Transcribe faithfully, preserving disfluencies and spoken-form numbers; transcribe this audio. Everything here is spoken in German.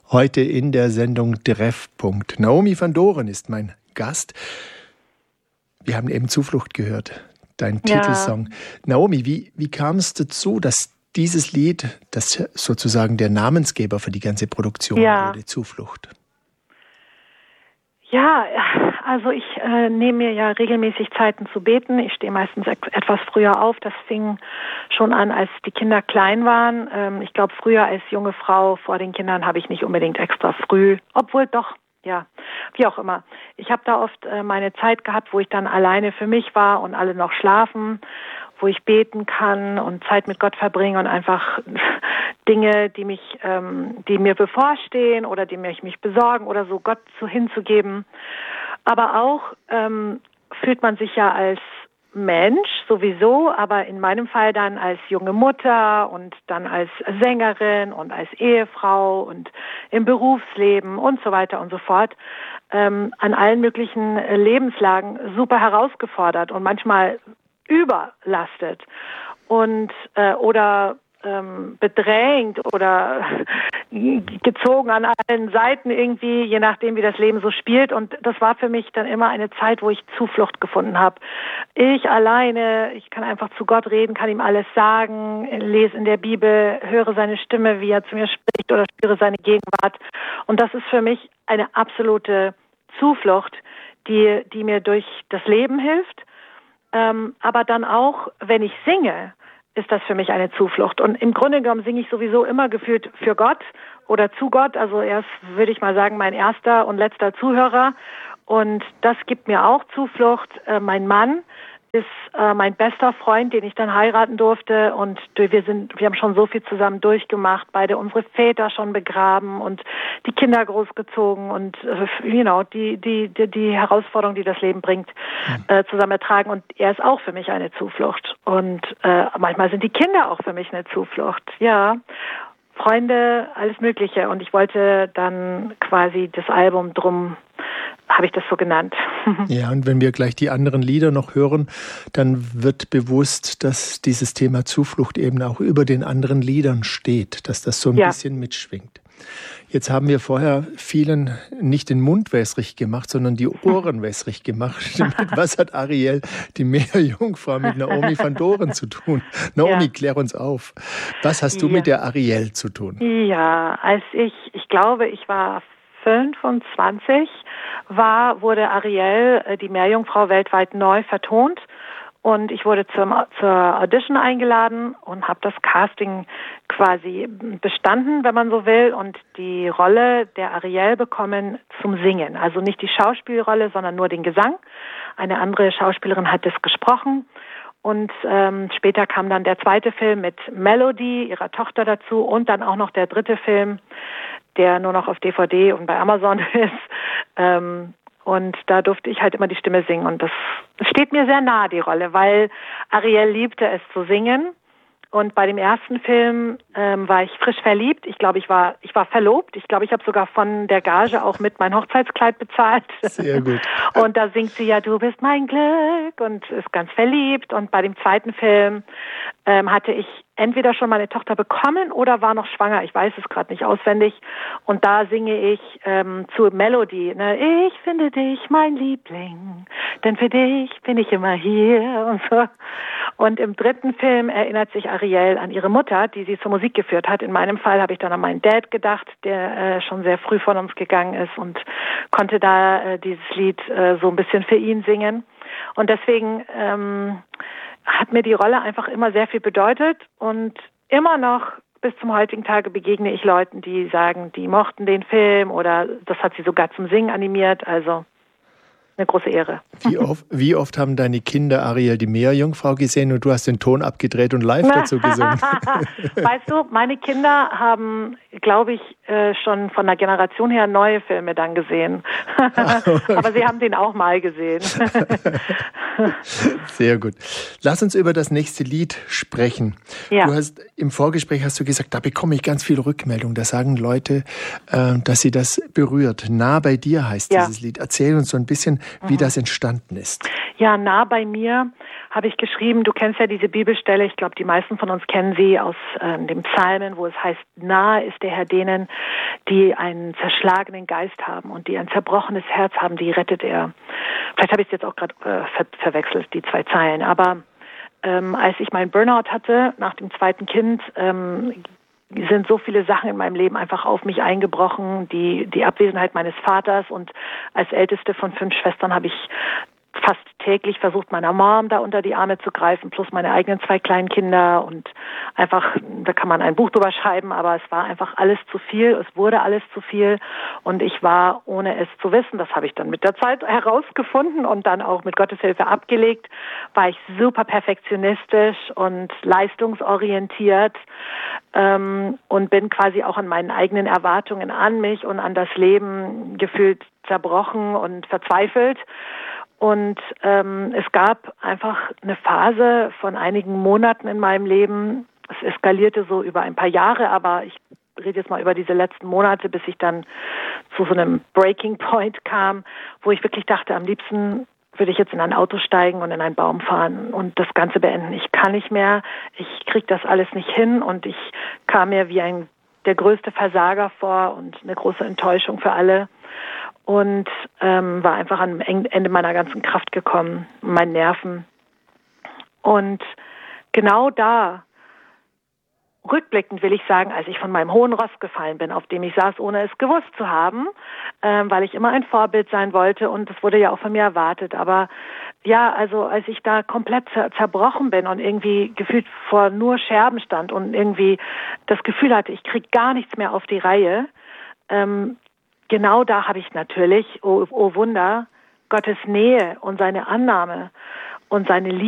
Heute in der Sendung Treffpunkt. Naomi van Doren ist mein Gast. Wir haben eben Zuflucht gehört, dein ja. Titelsong. Naomi, wie, wie kam es dazu, dass dieses Lied, das sozusagen der Namensgeber für die ganze Produktion ja. wurde, Zuflucht? Ja, also ich äh, nehme mir ja regelmäßig Zeiten zu beten. Ich stehe meistens etwas früher auf. Das fing schon an, als die Kinder klein waren. Ähm, ich glaube, früher als junge Frau vor den Kindern habe ich nicht unbedingt extra früh, obwohl doch, ja, wie auch immer. Ich habe da oft äh, meine Zeit gehabt, wo ich dann alleine für mich war und alle noch schlafen, wo ich beten kann und Zeit mit Gott verbringe und einfach Dinge, die mich, ähm, die mir bevorstehen oder die mich, mich besorgen oder so Gott zu hinzugeben. Aber auch ähm, fühlt man sich ja als Mensch sowieso, aber in meinem Fall dann als junge Mutter und dann als Sängerin und als Ehefrau und im Berufsleben und so weiter und so fort ähm, an allen möglichen Lebenslagen super herausgefordert und manchmal überlastet und äh, oder ähm, bedrängt oder gezogen an allen Seiten irgendwie, je nachdem, wie das Leben so spielt. Und das war für mich dann immer eine Zeit, wo ich Zuflucht gefunden habe. Ich alleine, ich kann einfach zu Gott reden, kann ihm alles sagen, lese in der Bibel, höre seine Stimme, wie er zu mir spricht oder spüre seine Gegenwart. Und das ist für mich eine absolute Zuflucht, die, die mir durch das Leben hilft. Ähm, aber dann auch, wenn ich singe, ist das für mich eine Zuflucht. Und im Grunde genommen singe ich sowieso immer gefühlt für Gott oder zu Gott. Also er ist, würde ich mal sagen, mein erster und letzter Zuhörer. Und das gibt mir auch Zuflucht. Äh, mein Mann ist äh, mein bester Freund, den ich dann heiraten durfte. Und wir sind, wir haben schon so viel zusammen durchgemacht, beide unsere Väter schon begraben und die Kinder großgezogen und äh, you know, die, die, die, die Herausforderung, die das Leben bringt, äh, zusammen ertragen. Und er ist auch für mich eine Zuflucht. Und äh, manchmal sind die Kinder auch für mich eine Zuflucht. Ja, Freunde, alles Mögliche. Und ich wollte dann quasi das Album drum, habe ich das so genannt. Ja, und wenn wir gleich die anderen Lieder noch hören, dann wird bewusst, dass dieses Thema Zuflucht eben auch über den anderen Liedern steht, dass das so ein ja. bisschen mitschwingt. Jetzt haben wir vorher vielen nicht den Mund wässrig gemacht, sondern die Ohren wässrig gemacht. Was hat Ariel, die Meerjungfrau, mit Naomi van Doren zu tun? Naomi, ja. klär uns auf. Was hast du ja. mit der Ariel zu tun? Ja, als ich, ich glaube, ich war fünfundzwanzig, war, wurde Ariel, die Meerjungfrau, weltweit neu vertont. Und ich wurde zum, zur Audition eingeladen und habe das Casting quasi bestanden, wenn man so will, und die Rolle der Ariel bekommen zum Singen. Also nicht die Schauspielrolle, sondern nur den Gesang. Eine andere Schauspielerin hat das gesprochen. Und ähm, später kam dann der zweite Film mit Melody, ihrer Tochter, dazu, und dann auch noch der dritte Film, der nur noch auf D V D und bei Amazon ist. Ähm, Und da durfte ich halt immer die Stimme singen. Und das steht mir sehr nahe, die Rolle, weil Ariel liebte es zu singen. Und bei dem ersten Film ähm, war ich frisch verliebt. Ich glaube, ich war ich war verlobt. Ich glaube, ich habe sogar von der Gage auch mit mein Hochzeitskleid bezahlt. Sehr gut. Und da singt sie ja, du bist mein Glück, und ist ganz verliebt. Und bei dem zweiten Film ähm, hatte ich entweder schon meine Tochter bekommen oder war noch schwanger. Ich weiß es gerade nicht auswendig. Und da singe ich ähm, zu Melody, ne? Ich finde dich mein Liebling, denn für dich bin ich immer hier und so. Und im dritten Film erinnert sich Ariel an ihre Mutter, die sie zur Musik geführt hat. In meinem Fall habe ich dann an meinen Dad gedacht, der äh, schon sehr früh von uns gegangen ist, und konnte da äh, dieses Lied äh, so ein bisschen für ihn singen. Und deswegen ähm, hat mir die Rolle einfach immer sehr viel bedeutet, und immer noch bis zum heutigen Tage begegne ich Leuten, die sagen, die mochten den Film oder das hat sie sogar zum Singen animiert. Also eine große Ehre. Wie oft, wie oft haben deine Kinder Ariel, die Meerjungfrau, gesehen und du hast den Ton abgedreht und live dazu gesungen? Weißt du, meine Kinder haben, glaube ich, schon von der Generation her neue Filme dann gesehen. Aber sie haben den auch mal gesehen. Sehr gut. Lass uns über das nächste Lied sprechen. Ja. Du hast im Vorgespräch hast du gesagt, da bekomme ich ganz viel Rückmeldung. Da sagen Leute, äh, dass sie das berührt. Nah bei dir heißt ja. dieses Lied. Erzähl uns so ein bisschen, wie mhm. das entstanden ist. Ja, nah bei mir habe ich geschrieben, du kennst ja diese Bibelstelle, ich glaube, die meisten von uns kennen sie aus äh, dem Psalmen, wo es heißt, nahe ist der Herr denen, die einen zerschlagenen Geist haben und die ein zerbrochenes Herz haben, die rettet er. Vielleicht habe ich es jetzt auch gerade äh, ver- verwechselt, die zwei Zeilen, aber ähm, als ich meinen Burnout hatte, nach dem zweiten Kind, ähm, sind so viele Sachen in meinem Leben einfach auf mich eingebrochen, die, die Abwesenheit meines Vaters, und als älteste von fünf Schwestern habe ich fast täglich versucht, meiner Mom da unter die Arme zu greifen, plus meine eigenen zwei kleinen Kinder, und einfach, da kann man ein Buch drüber schreiben, aber es war einfach alles zu viel, es wurde alles zu viel, und ich war, ohne es zu wissen, das habe ich dann mit der Zeit herausgefunden und dann auch mit Gottes Hilfe abgelegt, war ich super perfektionistisch und leistungsorientiert ähm, und bin quasi auch an meinen eigenen Erwartungen an mich und an das Leben gefühlt zerbrochen und verzweifelt. Und ähm, es gab einfach eine Phase von einigen Monaten in meinem Leben. Es eskalierte so über ein paar Jahre, aber ich rede jetzt mal über diese letzten Monate, bis ich dann zu so einem Breaking Point kam, wo ich wirklich dachte, am liebsten würde ich jetzt in ein Auto steigen und in einen Baum fahren und das Ganze beenden. Ich kann nicht mehr, ich kriege das alles nicht hin, und ich kam mir wie ein der größte Versager vor und eine große Enttäuschung für alle. Und ähm, war einfach am Ende meiner ganzen Kraft gekommen, meinen Nerven. Und genau da, rückblickend will ich sagen, als ich von meinem hohen Ross gefallen bin, auf dem ich saß, ohne es gewusst zu haben, ähm, weil ich immer ein Vorbild sein wollte, und das wurde ja auch von mir erwartet. Aber ja, also als ich da komplett zer- zerbrochen bin und irgendwie gefühlt vor nur Scherben stand und irgendwie das Gefühl hatte, ich kriege gar nichts mehr auf die Reihe, ähm, genau da habe ich natürlich, oh, oh Wunder, Gottes Nähe und seine Annahme und seine Liebe